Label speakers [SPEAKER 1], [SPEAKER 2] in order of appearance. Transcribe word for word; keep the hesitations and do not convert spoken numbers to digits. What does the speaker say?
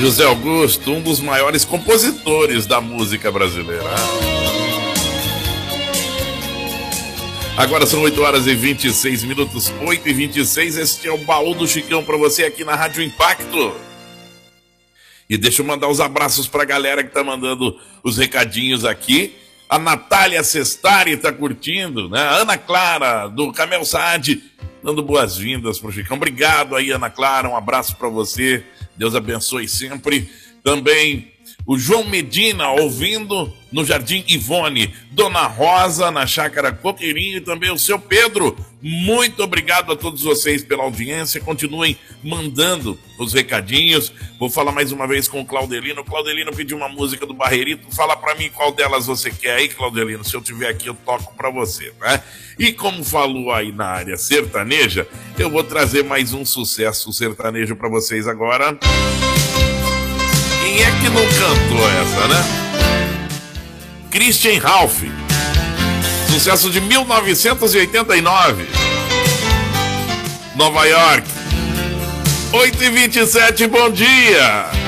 [SPEAKER 1] José Augusto, um dos maiores compositores da música brasileira. Agora são oito horas e vinte e seis minutos, oito e vinte e seis. Este é o Baú do Chicão para você aqui na Rádio Impacto. E deixa eu mandar os abraços para a galera que tá mandando os recadinhos aqui. A Natália Sestari tá curtindo, né? A Ana Clara, do Camel Saad, dando boas-vindas pro Chicão. Obrigado aí, Ana Clara, um abraço para você. Deus abençoe sempre. Também o João Medina, ouvindo no Jardim Ivone. Dona Rosa, na Chácara Coqueirinho. E também o seu Pedro. Muito obrigado a todos vocês pela audiência. Continuem mandando os recadinhos. Vou falar mais uma vez com o Claudelino. O Claudelino pediu uma música do Barreirito. Fala pra mim qual delas você quer aí, Claudelino. Se eu tiver aqui, eu toco pra você, né? E como falou aí na área sertaneja, eu vou trazer mais um sucesso sertanejo pra vocês agora. Quem é que não cantou essa, né? Christian Ralph. Sucesso de mil novecentos e oitenta e nove. Nova York. oito e vinte e sete, bom dia.